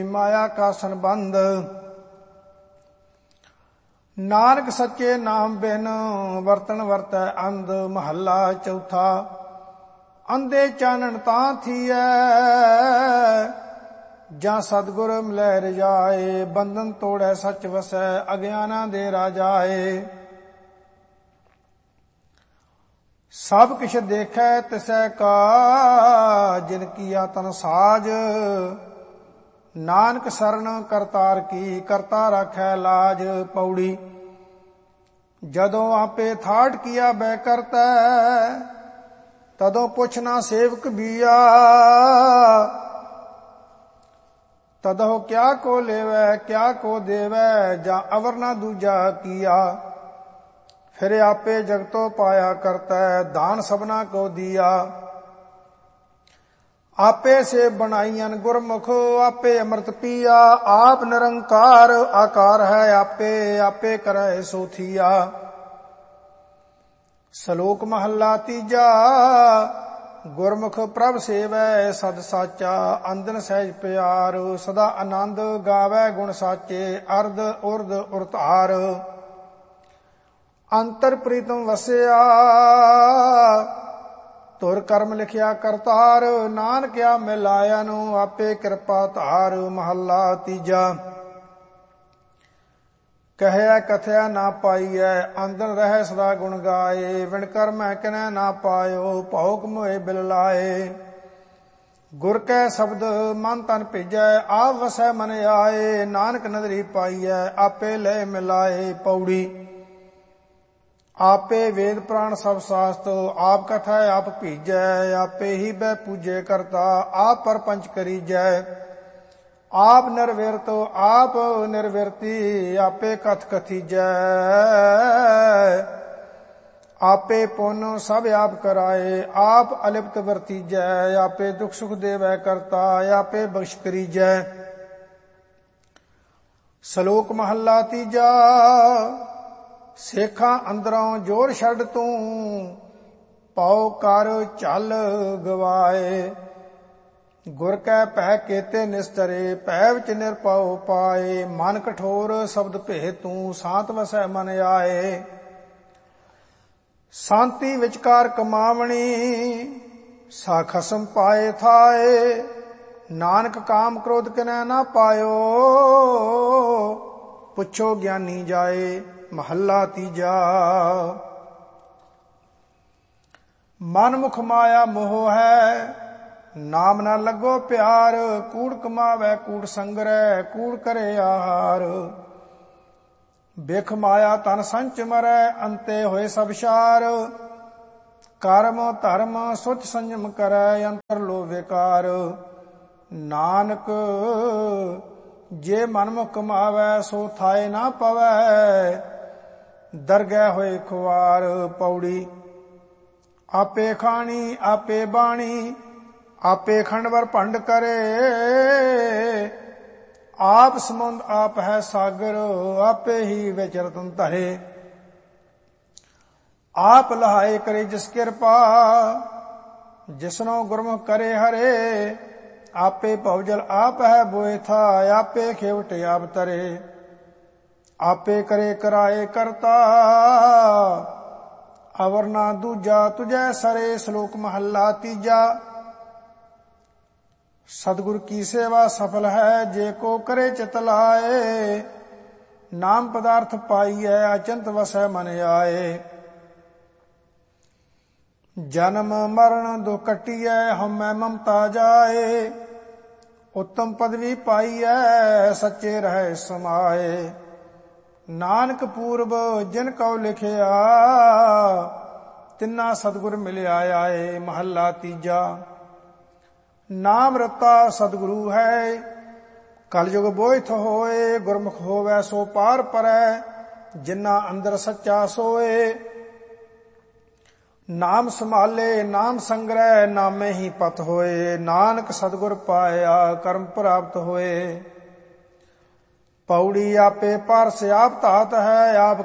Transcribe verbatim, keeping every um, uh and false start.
माया का संबंध। नानक सच्चे नाम बिन वर्तन वर्तै अंध। महला चौथा। अंधे चानन तां थियै ਜਾਂ सतगुर मिलै रजाए। बंधन तोड़ै सच वसै अज्ञाना दे राजाए। सब किछ देखै तिसै का जिन किया तन साज। नानक सरन करतार की करता राखै लाज। पौड़ी। ਜਦੋਂ ਆਪੇ ਥਾਟ ਕੀਆ ਬੈ ਕਰਤੈ ਤਦੋਂ ਪੁੱਛਣਾ ਸੇਵਕ ਬੀਆ। ਤਦੋਂ ਕਿਆ ਕੋ ਲੇਵੈ ਕਿਆ ਕੋ ਦੇਵੈ ਜਾਂ ਅਵਰ ਨਾ ਦੂਜਾ ਕੀਆ। ਫਿਰ ਆਪੇ ਜਗਤੋ ਪਾਇਆ ਕਰਤੈ ਦਾਨ ਸਭਨਾ ਕੋ ਦੀਆ। ਆਪੇ ਸੇ ਬਣਾਈਨ ਗੁਰਮੁਖ ਆਪੇ ਅੰਮ੍ਰਿਤ ਪੀਆ। ਆਪ ਨਿਰੰਕਾਰ ਆਕਾਰ ਹੈ ਆਪੇ ਆਪੇ ਕਰੈ ਸੋ ਥੀਆ। ਸ਼ਲੋਕ ਮਹੱਲਾ ਤੀਜਾ। ਗੁਰਮੁਖ ਪ੍ਰਭ ਸੇਵੈ ਸਦ ਸਾਚਾ। ਅੰਦਨ ਸਹਿਜ ਪਿਆਰ ਸਦਾ ਆਨੰਦ ਗਾਵੈ ਗੁਣ ਸਾਚੇ। ਅਰਧ ਉਰਧ ਉਰਤਾਰ ਅੰਤਰ ਪ੍ਰੀਤਮ ਵਸਿਆ। ਤੁਰ ਕਰਮ ਲਿਖਿਆ ਕਰਤਾਰ। ਨਾਨਕਿਆ ਮਿਲਾਇਆ ਨੂੰ ਆਪੇ ਕਿਰਪਾ ਧਾਰ। ਮਹੱਲਾ ਤੀਜਾ। ਕਹਿਆ ਕਥਿਆ ਨਾ ਪਾਈਐ ਅੰਦਨ ਰਹਿ ਸਦਾ ਗੁਣ ਗਾਏ। ਵਿਣ ਕਰਮੈ ਕਿਨੈ ਨਾ ਪਾਇਓ ਭੌਕ ਮੋਏ ਬਿਲ ਲਾਏ। ਗੁਰ ਕੈ ਸ਼ਬਦ ਮਨ ਤਨ ਭੇਜੈ ਆਪ ਵਸੈ ਮਨ ਆਏ। ਨਾਨਕ ਨਦਰੀ ਪਾਈਐ ਆਪੇ ਲੈ ਮਿਲਾਏ। ਪੌੜੀ। ਆਪੇ ਵੇਦ ਪ੍ਰਾਣ ਸਭ ਸਾਸਤ ਆਪ ਕਥਾ ਆਪ ਭੀਜੈ। ਆਪੇ ਹੀ ਬੈ ਪੂਜੇ ਕਰਤਾ ਆਪ ਪਰਪੰਚ ਕਰੀਜੈ। ਆਪ ਨਿਰਵਿਰਤ ਆਪ ਨਿਰਵਿਰਤੀ ਆਪੇ ਕਥ ਕਥੀਜੈ। ਆਪੇ ਪੁੰਨ ਸਭ ਆਪ ਕਰਾਏ ਆਪ ਅਲਿਪਤ ਵਰਤੀਜੈ। ਆਪੇ ਦੁਖ ਸੁਖ ਦੇਵੈ ਕਰਤਾ ਆਪੇ ਬਖਸ਼ ਕਰੀਜੈ। ਸ਼ਲੋਕ ਮਹੱਲਾ ਤੀਜਾ। ਸੇਖਾਂ ਅੰਦਰੋਂ ਜੋਰ ਛੱਡ ਤੂੰ ਪਾਉ ਕਰ ਝਲ ਗਵਾਏ। ਗੁਰ ਕੈ ਭੈ ਕੇਤੇ ਨਿਸਤਰੇ ਭੈ ਵਿੱਚ ਨਿਰਭਉ ਪਾਏ। ਮਨ ਕਠੋਰ ਸ਼ਬਦ ਭੇ ਤੂੰ ਸਾਤ ਵਸੈ ਮਨ ਆਏ। ਸ਼ਾਂਤੀ ਵਿਚਕਾਰ ਕਮਾਵਣੀ ਸਾ ਖਸਮ ਪਾਏ ਥਾਏ। ਨਾਨਕ ਕਾਮ ਕ੍ਰੋਧ ਕਿਨੈ ਨਾ ਪਾਇਓ ਪੁੱਛੋ ਗਿਆਨੀ ਜਾਏ। ਮਹੱਲਾ ਤੀਜਾ। ਮਨ ਮੁਖ ਮਾਇਆ ਮੋਹ ਹੈ ਨਾਮ ਨਾ ਲੱਗੋ ਪਿਆਰ। ਕੂੜ ਕਮਾਵੈ ਕੂੜ ਸੰਗਰੈ ਕੂੜ ਕਰੇ ਆਹਾਰ। ਬਿਖ ਮਾਇਆ ਤਨ ਸੰਚ ਮਰੈ ਅੰਤੇ ਹੋਏ ਸਭ ਸਾਰ। ਕਰਮ ਧਰਮ ਸੁਚ ਸੰਜਮ ਕਰੈ ਅੰਤਰ ਲੋ ਵਿਕਾਰ। ਨਾਨਕ ਜੇ ਮਨ ਮੁਖ ਕਮਾਵੈ ਸੋ ਥਾਏ ਨਾ ਪਵੈ ਦਰਗਹਿ ਹੋਏ ਖੁਆਰ। ਪੌੜੀ। ਆਪੇ ਖਾਣੀ ਆਪੇ ਬਾਣੀ ਆਪੇ ਖੰਡਵਰ ਭੰਡ ਕਰੇ। ਆਪ ਸਮੁੰਦ ਆਪ ਹੈ ਸਾਗਰ ਆਪੇ ਹੀ ਵਿੱਚ ਰਤਨ ਧਰੇ। ਆਪ ਲਹਾਏ ਕਰੇ ਜਿਸ ਕਿਰਪਾ ਜਿਸਨੋ ਗੁਰਮੁਖ ਕਰੇ ਹਰੇ। ਆਪੇ ਭਵਜਲ ਆਪ ਹੈ ਬੋਇਥਾ ਆਪੇ ਖੇਵਟ ਆਪ ਤਰੇ। ਆਪੇ ਕਰੇ ਕਰਾਏ ਕਰਤਾ ਅਵਰ ਨਾ ਦੂਜਾ ਤੁਝੈ ਸਰੇ। ਸ਼ਲੋਕ ਮਹੱਲਾ ਤੀਜਾ। ਸਤਿਗੁਰ ਕੀ ਸੇਵਾ ਸਫਲ ਹੈ ਜੇ ਕੋ ਕਰੇ ਚਿਤ ਲਾਏ। ਨਾਮ ਪਦਾਰਥ ਪਾਈਐ ਅਚੰਤ ਵਸੈ ਮਨ ਆਏ। ਜਨਮ ਮਰਨ ਦੁਖ ਕਟੀਐ ਹਉਮੈ ਮਮਤਾ ਜਾਏ। ਉੱਤਮ ਪਦਵੀ ਪਾਈਐ ਸੱਚੇ ਰਹਿ ਸਮਾਏ। ਨਾਨਕ ਪੂਰਬ ਜਿਨ ਕਉ ਲਿਖਿਆ ਤਿੰਨਾ ਸਤਿਗੁਰ ਮਿਲਿਆ ਆਏ। ਮਹੱਲਾ ਤੀਜਾ। ਨਾਮ ਰਤਾ ਸਤਿਗੁਰੂ ਹੈ ਕਲਯੁਗ ਬੋਇਥ ਹੋਏ। ਗੁਰਮੁਖ ਹੋਵੈ ਸੋ ਪਾਰ ਪਰੈ ਜਿਨ੍ਹਾਂ ਅੰਦਰ ਸੱਚਾ ਸੋਏ। ਨਾਮ ਸੰਭਾਲੇ ਨਾਮ ਸੰਗ੍ਰਹਿ ਨਾਮੇ ਹੀ ਪਤ ਹੋਏ। ਨਾਨਕ ਸਤਿਗੁਰ ਪਾਇਆ ਕਰਮ ਪ੍ਰਾਪਤ ਹੋਏ। ਪੌੜੀ। ਆਪੇ ਪਰਸ ਆਪ ਧਾਤ ਹੈ ਆਪ